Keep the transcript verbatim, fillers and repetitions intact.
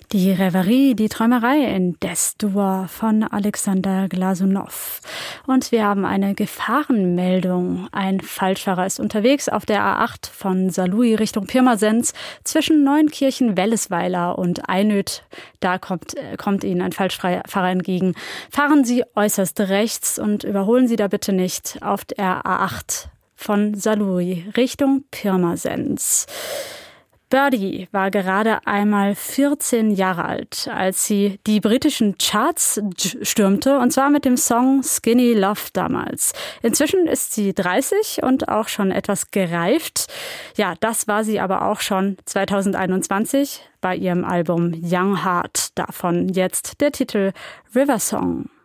Die Reverie, die Träumerei in Des-Dur von Alexander Glasunow. Und wir haben eine Gefahrenmeldung. Ein Falschfahrer ist unterwegs auf der A acht von Saarlouis Richtung Pirmasens zwischen Neunkirchen-Wellesweiler und Einöd. Da kommt, kommt Ihnen ein Falschfahrer entgegen. Fahren Sie äußerst rechts und überholen Sie da bitte nicht auf der A acht von Saarlouis Richtung Pirmasens. Birdie war gerade einmal vierzehn Jahre alt, als sie die britischen Charts stürmte, und zwar mit dem Song Skinny Love damals. Inzwischen ist sie dreißig und auch schon etwas gereift. Ja, das war sie aber auch schon zweitausendeinundzwanzig bei ihrem Album Young Heart. Davon jetzt der Titel River Song.